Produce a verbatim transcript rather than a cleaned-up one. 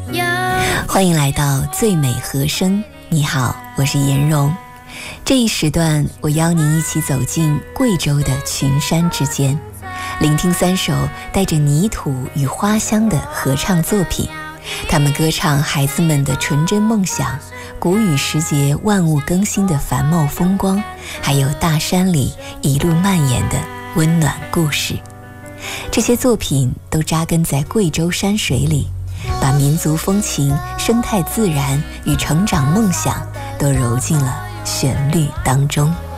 欢迎来到最美和声，你好，我是颜蓉。这一时段我邀您一起走进贵州的群山之间，聆听三首带着泥土与花香的合唱作品。他们歌唱孩子们的纯真梦想，谷雨时节万物更新的繁茂风光，还有大山里一路蔓延的温暖故事。这些作品都扎根在贵州山水里，把民族风情、生态自然与成长梦想都揉进了旋律当中。